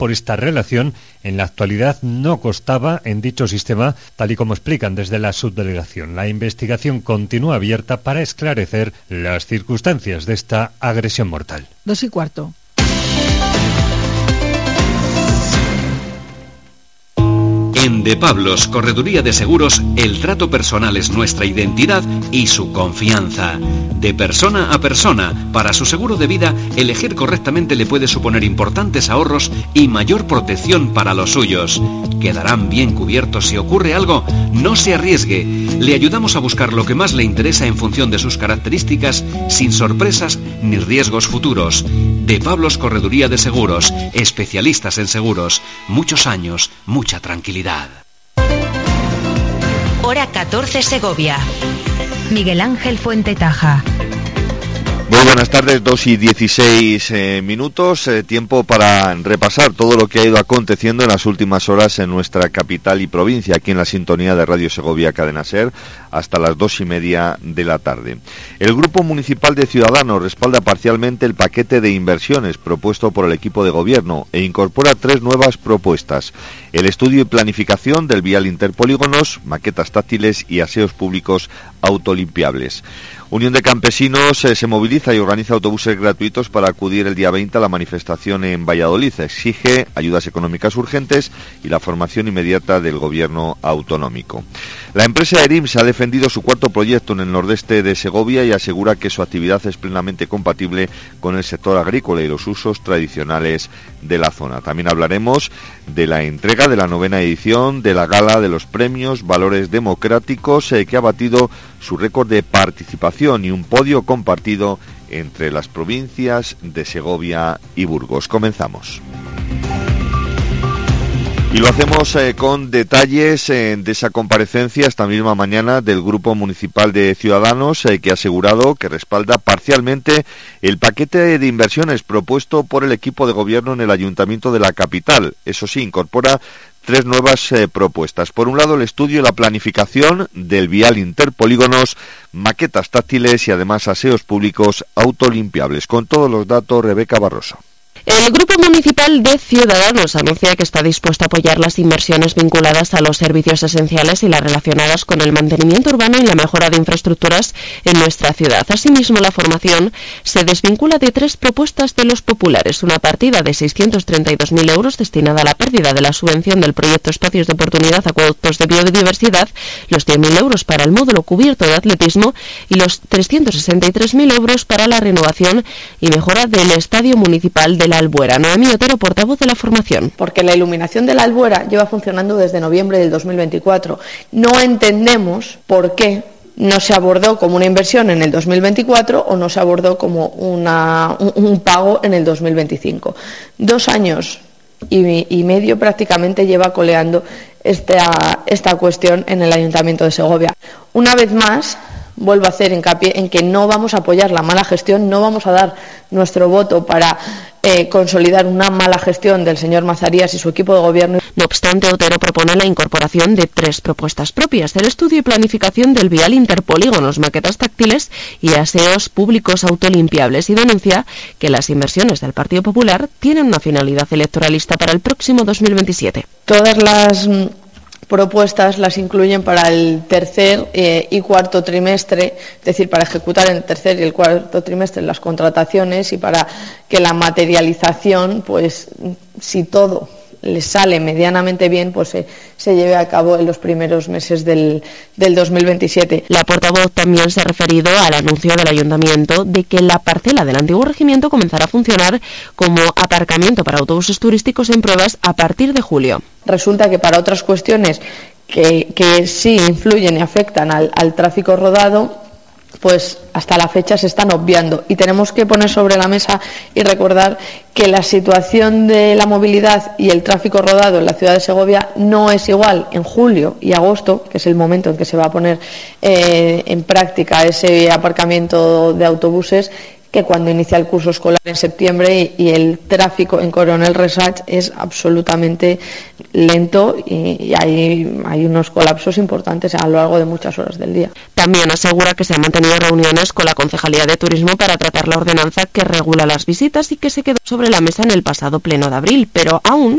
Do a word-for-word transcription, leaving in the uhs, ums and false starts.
por esta relación en la actualidad no constaba en dicho sistema, tal y como explican desde la subdelegación. La investigación continúa abierta para esclarecer las circunstancias de esta agresión mortal. Dos y cuarto. En De Pablos, Correduría de Seguros, el trato personal es nuestra identidad y su confianza. De persona a persona, para su seguro de vida, elegir correctamente le puede suponer importantes ahorros y mayor protección para los suyos. Quedarán bien cubiertos si ocurre algo. No se arriesgue. Le ayudamos a buscar lo que más le interesa en función de sus características, sin sorpresas ni riesgos futuros. De Pablos, Correduría de Seguros, especialistas en seguros. Muchos años, mucha tranquilidad. Hora catorce, Segovia. Miguel Ángel Fuentetaja. Muy buenas tardes, dos y dieciséis eh, minutos, eh, tiempo para repasar todo lo que ha ido aconteciendo en las últimas horas en nuestra capital y provincia, aquí en la sintonía de Radio Segovia Cadena Ser, hasta las dos y media de la tarde. El Grupo Municipal de Ciudadanos respalda parcialmente el paquete de inversiones propuesto por el equipo de gobierno e incorpora tres nuevas propuestas: el estudio y planificación del vial interpolígonos, maquetas táctiles y aseos públicos autolimpiables. Unión de Campesinos eh, se moviliza y organiza autobuses gratuitos para acudir el día veinte a la manifestación en Valladolid. Exige ayudas económicas urgentes y la formación inmediata del gobierno autonómico. La empresa ERIMS ha defendido su cuarto proyecto en el nordeste de Segovia y asegura que su actividad es plenamente compatible con el sector agrícola y los usos tradicionales de la zona. También hablaremos de la entrega de la novena edición de la Gala de los Premios Valores Democráticos, eh, que ha batido su récord de participación y un podio compartido entre las provincias de Segovia y Burgos. Comenzamos. Y lo hacemos eh, con detalles eh, de esa comparecencia esta misma mañana del Grupo Municipal de Ciudadanos, eh, que ha asegurado que respalda parcialmente el paquete de inversiones propuesto por el equipo de gobierno en el Ayuntamiento de la capital. Eso sí, incorpora tres nuevas eh, propuestas. Por un lado, el estudio y la planificación del vial interpolígonos, maquetas táctiles y además aseos públicos autolimpiables. Con todos los datos, Rebeca Barroso. El Grupo Municipal de Ciudadanos anuncia que está dispuesto a apoyar las inversiones vinculadas a los servicios esenciales y las relacionadas con el mantenimiento urbano y la mejora de infraestructuras en nuestra ciudad. Asimismo, la formación se desvincula de tres propuestas de los populares: una partida de seiscientos treinta y dos mil euros destinada a la pérdida de la subvención del proyecto Espacios de Oportunidad Acueductos de Biodiversidad, los cien mil euros para el módulo cubierto de atletismo y los trescientos sesenta y tres mil euros para la renovación y mejora del Estadio Municipal de la Albuera. Noemí Otero, portavoz de la formación. Porque la iluminación de la Albuera lleva funcionando desde noviembre del dos mil veinticuatro. No entendemos por qué no se abordó como una inversión en el dos mil veinticuatro o no se abordó como una, un, un pago en el dos mil veinticinco. Dos años y, y medio prácticamente lleva coleando esta, esta cuestión en el Ayuntamiento de Segovia. Una vez más, vuelvo a hacer hincapié en que no vamos a apoyar la mala gestión, no vamos a dar nuestro voto para eh, consolidar una mala gestión del señor Mazarías y su equipo de gobierno. No obstante, Otero propone la incorporación de tres propuestas propias: el estudio y planificación del vial interpolígonos, maquetas táctiles y aseos públicos autolimpiables, y denuncia que las inversiones del Partido Popular tienen una finalidad electoralista para el próximo dos mil veintisiete. Todas las propuestas las incluyen para el tercer eh, y cuarto trimestre, es decir, para ejecutar en el tercer y el cuarto trimestre las contrataciones y para que la materialización, pues si todo les sale medianamente bien, pues se, se lleve a cabo en los primeros meses del, del dos mil veintisiete. La portavoz también se ha referido al anuncio del Ayuntamiento de que la parcela del antiguo regimiento comenzará a funcionar como aparcamiento para autobuses turísticos en pruebas a partir de julio. Resulta que para otras cuestiones que, que sí influyen y afectan al, al tráfico rodado, pues hasta la fecha se están obviando, y tenemos que poner sobre la mesa y recordar que la situación de la movilidad y el tráfico rodado en la ciudad de Segovia no es igual en julio y agosto, que es el momento en que se va a poner eh, en práctica ese aparcamiento de autobuses, que cuando inicia el curso escolar en septiembre, y, y el tráfico en Coronel Resach es absolutamente lento y, y hay, hay unos colapsos importantes a lo largo de muchas horas del día. También asegura que se han mantenido reuniones con la Concejalía de Turismo para tratar la ordenanza que regula las visitas y que se quedó sobre la mesa en el pasado pleno de abril, pero aún